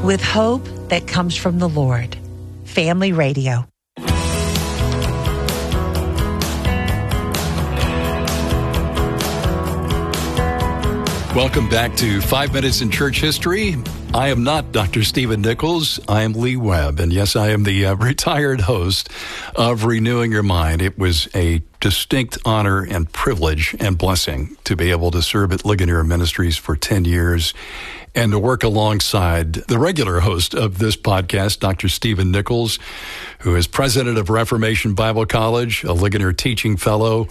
with hope that comes from the Lord. Family Radio. Welcome back to 5 Minutes in Church History. I am not Dr. Stephen Nichols. I am Lee Webb. And yes, I am the retired host of Renewing Your Mind. It was a distinct honor and privilege and blessing to be able to serve at Ligonier Ministries for 10 years and to work alongside the regular host of this podcast, Dr. Stephen Nichols, who is president of Reformation Bible College, a Ligonier teaching fellow.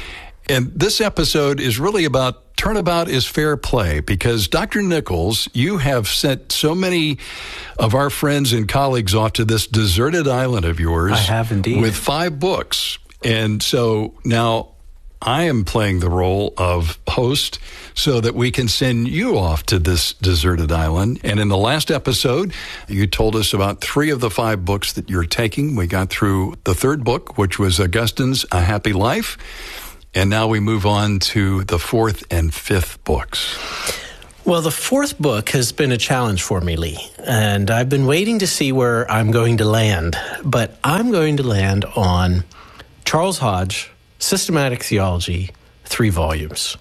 And this episode is really about turnabout is fair play, because Dr. Nichols, you have sent so many of our friends and colleagues off to this deserted island of yours. I have indeed. With 5 books. And so now I am playing the role of host so that we can send you off to this deserted island. And in the last episode, you told us about 3 of the 5 books that you're taking. We got through the 3rd book, which was Augustine's A Happy Life. And now we move on to the 4th and 5th books. Well, the 4th book has been a challenge for me, Lee, and I've been waiting to see where I'm going to land. But I'm going to land on Charles Hodge, Systematic Theology, 3 volumes.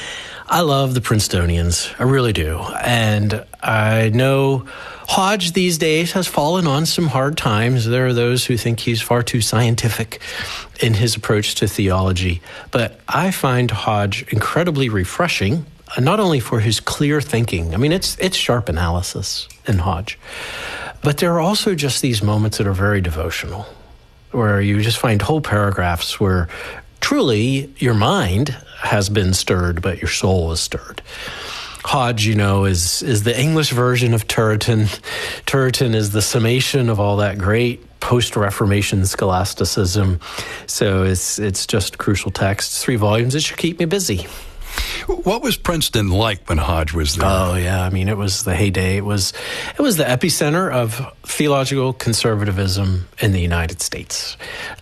I love the Princetonians. I really do. And I know Hodge these days has fallen on some hard times. There are those who think he's far too scientific in his approach to theology. But I find Hodge incredibly refreshing, not only for his clear thinking. I mean, it's sharp analysis in Hodge. But there are also just these moments that are very devotional, where you just find whole paragraphs where truly your mind has been stirred, but your soul is stirred. Hodge, you know, is the English version of Turretin. Turretin is the summation of all that great post-Reformation scholasticism. So it's just crucial text. 3 volumes. It should keep me busy. What was Princeton like when Hodge was there? Oh, yeah. I mean, it was the heyday. It was the epicenter of theological conservatism in the United States.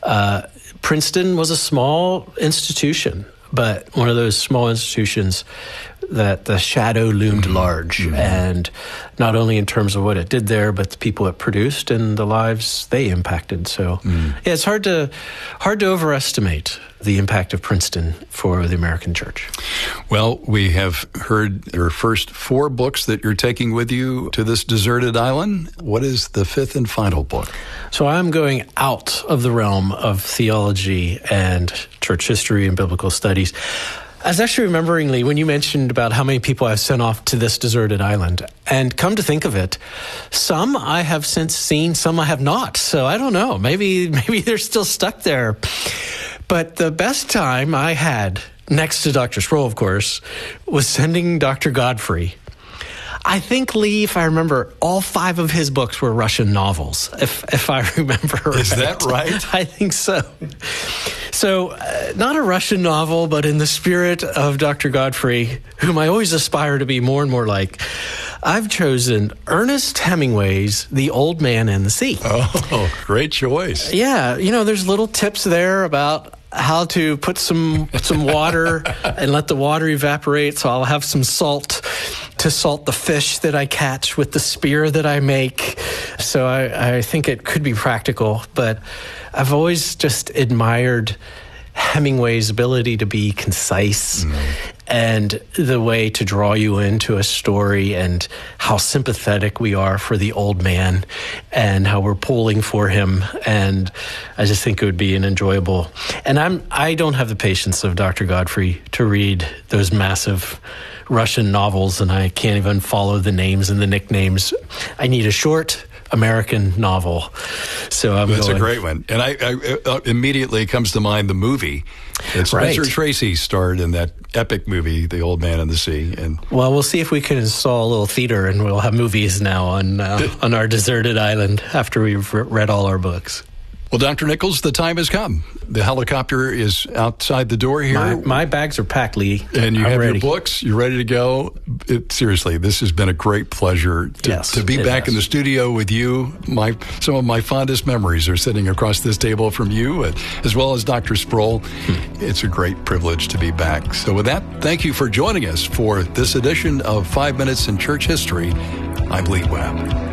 Princeton was a small institution, but one of those small institutions that the shadow loomed large, and not only in terms of what it did there, but the people it produced and the lives they impacted. So, yeah, it's hard to overestimate the impact of Princeton for the American church. Well, we have heard your first 4 books that you're taking with you to this deserted island. What is the 5th and final book? So I'm going out of the realm of theology and church history and biblical studies. I was actually remembering, Lee, when you mentioned about how many people I've sent off to this deserted island. And come to think of it, some I have since seen, some I have not. So I don't know. Maybe they're still stuck there. But the best time I had, next to Dr. Sproul, of course, was sending Dr. Godfrey. I think, Lee, if I remember, all 5 of his books were Russian novels, if I remember right. Is that right? I think so. So, not a Russian novel, but in the spirit of Dr. Godfrey, whom I always aspire to be more and more like, I've chosen Ernest Hemingway's The Old Man and the Sea. Oh, great choice. Yeah, you know, there's little tips there about how to put some water and let the water evaporate. So I'll have some salt to salt the fish that I catch with the spear that I make. So I think it could be practical, but I've always just admired Hemingway's ability to be concise and the way to draw you into a story, and how sympathetic we are for the old man and how we're pulling for him. And I just think it would be an enjoyable. And I don't have the patience of Dr. Godfrey to read those massive Russian novels, and I can't even follow the names and the nicknames. I need a short American novel. So that's a great one. And I immediately comes to mind the movie. It's Spencer Tracy starred in that epic movie, The Old Man and the Sea. And well, we'll see if we can install a little theater, and we'll have movies now on our deserted island after we've read all our books. Well, Dr. Nichols, the time has come. The helicopter is outside the door here. My bags are packed, Lee. And you have your books. You're ready to go. Seriously, this has been a great pleasure to be back in the studio with you. Some of my fondest memories are sitting across this table from you, as well as Dr. Sproul. It's a great privilege to be back. So with that, thank you for joining us for this edition of 5 Minutes in Church History. I'm Lee Webb.